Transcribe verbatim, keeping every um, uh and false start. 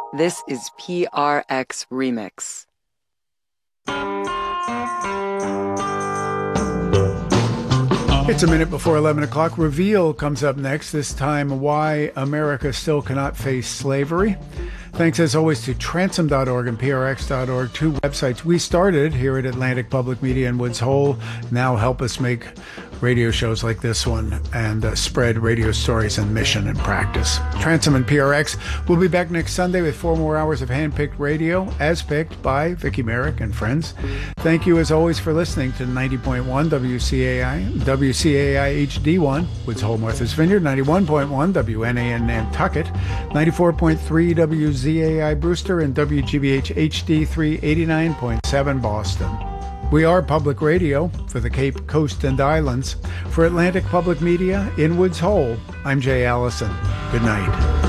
This is P R X Remix. It's a minute before eleven o'clock. Reveal comes up next, this time why America still cannot face slavery. Thanks as always to transom dot org and P R X dot org, two websites we started here at Atlantic Public Media in Woods Hole. Now help us make radio shows like this one and uh, spread radio stories and mission and practice. Transom and P R X will be back next Sunday with four more hours of hand-picked radio, as picked by Vicki Merrick and friends. Thank you as always for listening to ninety point one W C A I, W C A I H D one, Woods Hole, Martha's Vineyard, ninety-one point one W N A N Nantucket, ninety-four point three W Z A I Brewster, and W G B H H D three eighty-nine point seven Boston. We are public radio for the Cape Coast and Islands. For Atlantic Public Media in Woods Hole, I'm Jay Allison. Good night.